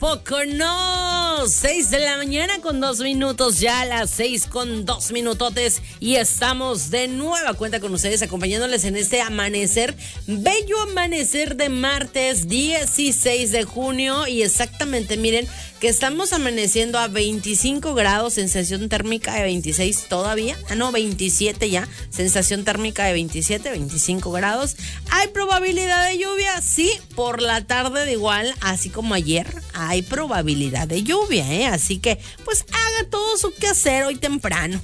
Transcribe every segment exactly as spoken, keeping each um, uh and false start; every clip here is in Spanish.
poco no? Seis de la mañana con dos minutos, ya las seis con dos minutotes, y estamos de nueva cuenta con ustedes, acompañándoles en este amanecer, bello amanecer de martes dieciséis de junio, y exactamente, miren, que estamos amaneciendo a veinticinco grados, sensación térmica de veintiséis todavía, ah no, veintisiete ya, sensación térmica de veintisiete, veinticinco grados. ¿Hay probabilidad de lluvia? Sí, por la tarde de igual, así como ayer, hay probabilidad de lluvia, ¿eh? Así que, pues haga todo su quehacer hoy temprano.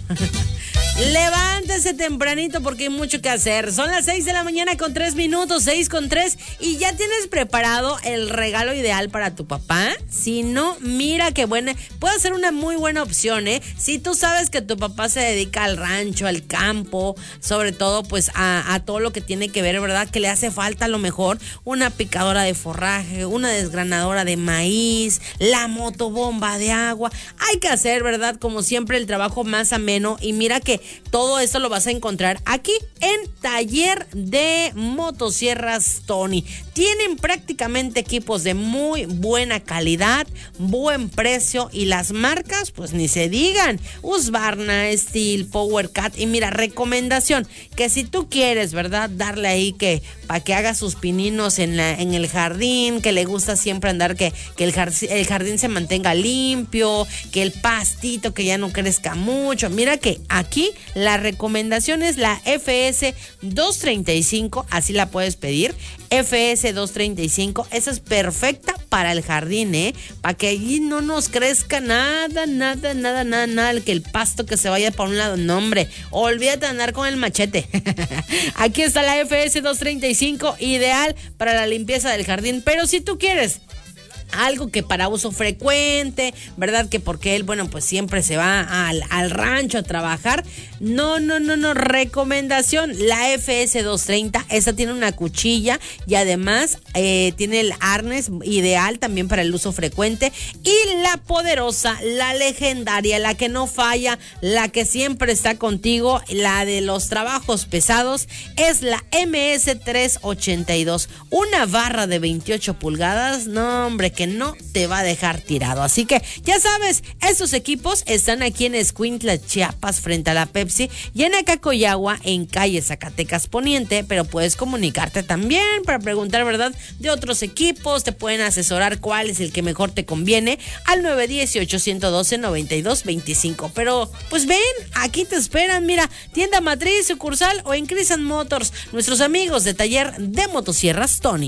Levántese tempranito porque hay mucho que hacer. Son las seis de la mañana con tres minutos, seis con tres, y ya tienes preparado el regalo ideal para tu papá. Si no, mira qué buena, puede ser una muy buena opción, ¿eh? Si tú sabes que tu papá se dedica al rancho, al campo, sobre todo pues a, a todo lo que tiene que ver, ¿verdad? Que le hace falta a lo mejor una picadora de forraje, una desgranadora de maíz, la motobomba de agua. Hay que hacer, ¿verdad? Como siempre, el trabajo más ameno, y mira que todo esto lo vas a encontrar aquí en Taller de Motosierras Tony. Tienen prácticamente equipos de muy buena calidad, buen precio, y las marcas, pues ni se digan: Husqvarna, Stihl, PowerCat. Y mira, recomendación, que si tú quieres, ¿verdad?, darle ahí que para que haga sus pininos en, la, en el jardín, que le gusta siempre andar, que, que el, jardín, el jardín se mantenga limpio, que el pastito que ya no crezca mucho. Mira que aquí la recomendación es la F S doscientos treinta y cinco, así la puedes pedir, F S doscientos treinta y cinco, esa es perfecta para el jardín, ¿eh? Para que allí no nos crezca nada, nada, nada, nada, nada, que el pasto que se vaya para un lado. No, hombre, olvídate de andar con el machete. Aquí está la F S doscientos treinta y cinco, ideal para la limpieza del jardín. Pero si tú quieres algo que para uso frecuente, ¿verdad? Que porque él, bueno, pues siempre se va al, al rancho a trabajar. No, no, no, no. Recomendación, la F S doscientos treinta. Esa tiene una cuchilla y además eh, tiene el arnés ideal también para el uso frecuente. Y la poderosa, la legendaria, la que no falla, la que siempre está contigo, la de los trabajos pesados, es la M S trescientos ochenta y dos. Una barra de veintiocho pulgadas. No, hombre, que no te va a dejar tirado. Así que ya sabes, estos equipos están aquí en Escuintla, Chiapas, frente a la Pepsi, y en Acacoyagua, en calle Zacatecas Poniente. Pero puedes comunicarte también para preguntar, ¿verdad?, de otros equipos. Te pueden asesorar cuál es el que mejor te conviene al nueve uno ocho, uno uno dos, nueve dos dos cinco. Pero pues ven, aquí te esperan, mira, tienda matriz, sucursal o en Crisan Motors, nuestros amigos de Taller de Motosierras Tony.